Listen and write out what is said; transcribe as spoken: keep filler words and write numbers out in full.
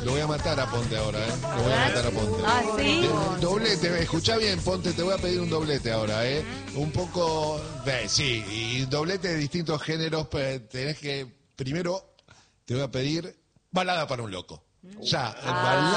Lo voy a matar a Ponte ahora, ¿eh? Lo voy a matar a Ponte. Ah, sí. De- doblete, escuchá bien, Ponte, te voy a pedir un doblete ahora, ¿eh? Un poco, de, sí, y doblete de distintos géneros, pero tenés que, primero, te voy a pedir balada para un loco. Ya, balada.